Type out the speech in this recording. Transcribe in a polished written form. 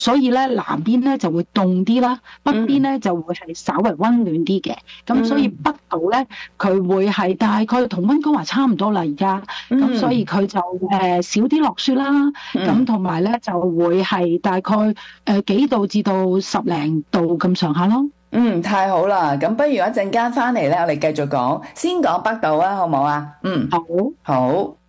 所以咧南邊咧就會凍啲啦，北邊咧就會係稍為溫暖啲嘅。咁所以北島咧佢會係大概同溫哥華差唔多啦而家。咁所以佢就少啲落雪啦。咁同埋咧就會係大概幾度至到10零度咁上下咯。 太好啦，咁不如一陣間翻嚟咧，我哋繼續講，先講北島啊，好唔好啊？ 好。 好。